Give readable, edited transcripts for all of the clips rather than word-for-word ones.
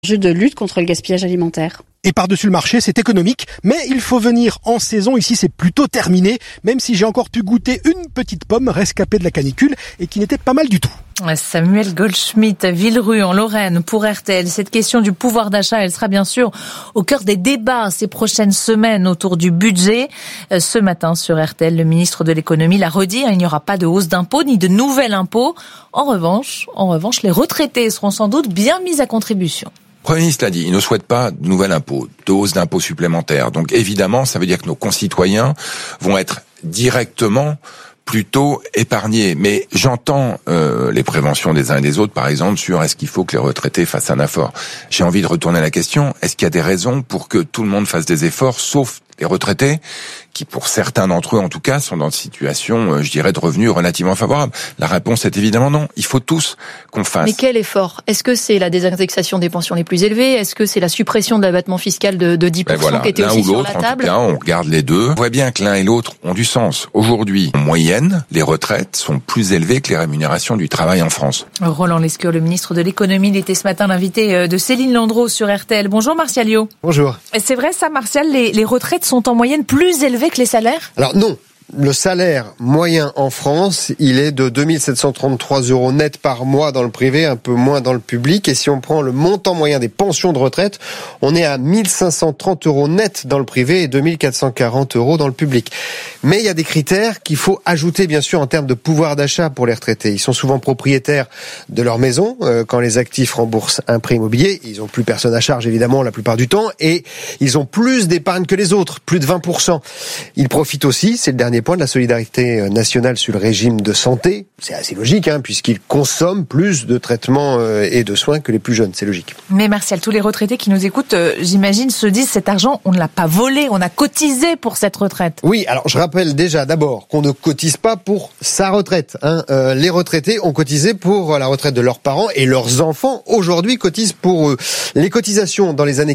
Jeu de lutte contre le gaspillage alimentaire. Et par-dessus le marché, c'est économique, mais il faut venir en saison. Ici, c'est plutôt terminé, même si j'ai encore pu goûter une petite pomme rescapée de la canicule et qui n'était pas mal du tout. Samuel Goldschmidt, Villerue en Lorraine pour RTL. Cette question du pouvoir d'achat, elle sera bien sûr au cœur des débats ces prochaines semaines autour du budget. Ce matin sur RTL, le ministre de l'économie l'a redit, il n'y aura pas de hausse d'impôts ni de nouvel impôt. En revanche, les retraités seront sans doute bien mis à contribution. Le Premier ministre l'a dit, il ne souhaite pas de nouvel impôt, de hausse d'impôts supplémentaires. Donc évidemment, ça veut dire que nos concitoyens vont être directement plutôt épargnés. Mais j'entends les préventions des uns et des autres, par exemple, sur est-ce qu'il faut que les retraités fassent un effort. J'ai envie de retourner à la question, est-ce qu'il y a des raisons pour que tout le monde fasse des efforts, sauf les retraités, qui pour certains d'entre eux en tout cas sont dans une situation, je dirais, de revenus relativement favorable. La réponse est évidemment non. Il faut tous qu'on fasse. Mais quel effort ? Est-ce que c'est la désindexation des pensions les plus élevées ? Est-ce que c'est la suppression de l'abattement fiscal de 10% qui était aussi sur la table ? En tout cas, on regarde les deux. On voit bien que l'un et l'autre ont du sens. Aujourd'hui, en moyenne, les retraites sont plus élevées que les rémunérations du travail en France. Roland Lescure, le ministre de l'économie, il était ce matin l'invité de Céline Landreau sur RTL. Bonjour Martial Liot. Bonjour. C'est vrai ça Martial, les retraites sont en moyenne plus élevées que les salaires ? Alors non. Le salaire moyen en France, il est de 2733 € net par mois dans le privé, un peu moins dans le public. Et si on prend le montant moyen des pensions de retraite, on est à 1530 € net dans le privé et 2440 € dans le public. Mais il y a des critères qu'il faut ajouter, bien sûr, en termes de pouvoir d'achat pour les retraités. Ils sont souvent propriétaires de leur maison quand les actifs remboursent un prêt immobilier. Ils ont plus personne à charge, évidemment, la plupart du temps. Et ils ont plus d'épargne que les autres, plus de 20%. Ils profitent aussi, c'est le dernier point, de la solidarité nationale sur le régime de santé. C'est assez logique, puisqu'ils consomment plus de traitements et de soins que les plus jeunes. C'est logique. Mais Martial, tous les retraités qui nous écoutent, j'imagine, se disent cet argent, on ne l'a pas volé, on a cotisé pour cette retraite. Oui, alors je rappelle déjà d'abord qu'on ne cotise pas pour sa retraite. Les retraités ont cotisé pour la retraite de leurs parents et leurs enfants aujourd'hui cotisent pour eux. Les cotisations dans les années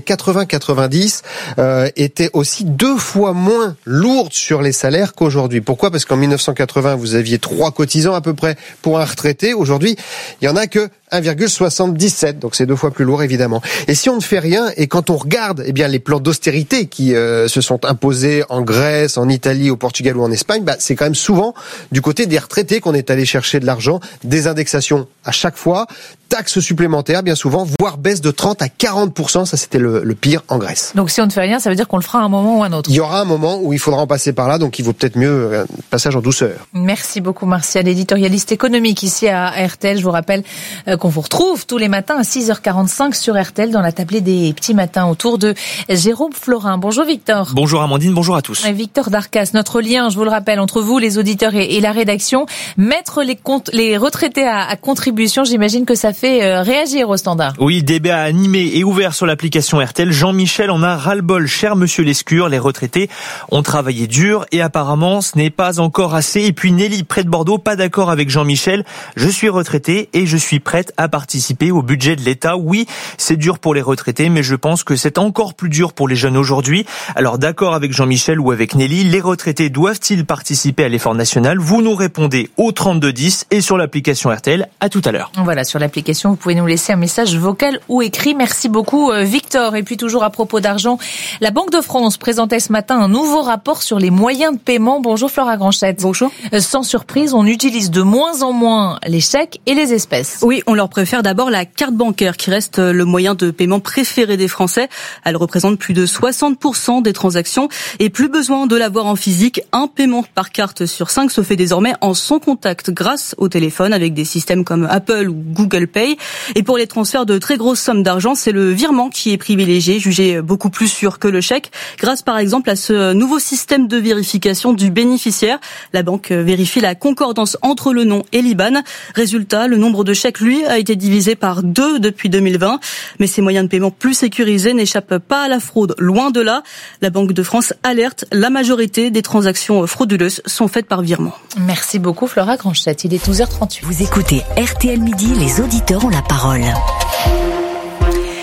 80-90 étaient aussi 2 fois moins lourdes sur les salaires qu'aujourd'hui. Pourquoi ? Parce qu'en 1980, vous aviez 3 cotisants à peu près pour un retraité. Aujourd'hui, il y en a que 1,77, donc c'est 2 fois plus lourd évidemment. Et si on ne fait rien, et quand on regarde les plans d'austérité qui se sont imposés en Grèce, en Italie, au Portugal ou en Espagne, c'est quand même souvent du côté des retraités qu'on est allé chercher de l'argent, des indexations à chaque fois, taxes supplémentaires bien souvent, voire baisse de 30 à 40%, ça c'était le pire en Grèce. Donc si on ne fait rien, ça veut dire qu'on le fera à un moment ou à un autre. Il y aura un moment où il faudra en passer par là, donc il vaut peut-être mieux un passage en douceur. Merci beaucoup Martial, éditorialiste économique ici à RTL. Je vous rappelle qu'on vous retrouve tous les matins à 6h45 sur RTL dans la tablée des petits matins autour de Jérôme Florin. Bonjour Victor. Bonjour Amandine, bonjour à tous. Victor Darcas, notre lien, je vous le rappelle, entre vous, les auditeurs et la rédaction. Mettre les retraités à contribution, j'imagine que ça fait réagir au standard. Oui, débat animé et ouvert sur l'application RTL. Jean-Michel en a ras-le-bol. Cher monsieur Lescure, les retraités ont travaillé dur et apparemment ce n'est pas encore assez. Et puis Nelly, près de Bordeaux, pas d'accord avec Jean-Michel. Je suis retraité et je suis prête à participer au budget de l'État. Oui, c'est dur pour les retraités, mais je pense que c'est encore plus dur pour les jeunes aujourd'hui. Alors d'accord avec Jean-Michel ou avec Nelly, les retraités doivent-ils participer à l'effort national ? Vous nous répondez au 3210 et sur l'application RTL. À tout à l'heure. Voilà, sur l'application, vous pouvez nous laisser un message vocal ou écrit. Merci beaucoup Victor. Et puis toujours à propos d'argent, la Banque de France présentait ce matin un nouveau rapport sur les moyens de paiement. Bonjour Flora Granchette. Bonjour. Sans surprise, on utilise de moins en moins les chèques et les espèces. Oui, on leur préfère d'abord la carte bancaire qui reste le moyen de paiement préféré des Français. Elle représente plus de 60% des transactions et plus besoin de l'avoir en physique. Un paiement par carte sur 5 se fait désormais en sans contact grâce au téléphone avec des systèmes comme Apple ou Google Pay. Et pour les transferts de très grosses sommes d'argent, c'est le virement qui est privilégié, jugé beaucoup plus sûr que le chèque. Grâce par exemple à ce nouveau système de vérification du bénéficiaire, la banque vérifie la concordance entre le nom et l'IBAN. Résultat, le nombre de chèques, lui, a été divisé par 2 depuis 2020. Mais ces moyens de paiement plus sécurisés n'échappent pas à la fraude, loin de là. La Banque de France alerte, la majorité des transactions frauduleuses sont faites par virement. Merci beaucoup Flora Granchette, il est 12h38. Vous écoutez RTL Midi, les auditeurs ont la parole.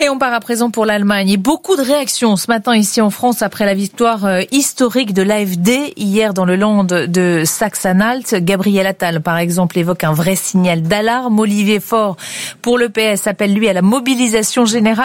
Et on part à présent pour l'Allemagne. Et beaucoup de réactions ce matin ici en France après la victoire historique de l'AfD hier dans le Land de Saxe-Anhalt. Gabriel Attal, par exemple, évoque un vrai signal d'alarme. Olivier Faure, pour le PS, appelle lui à la mobilisation générale.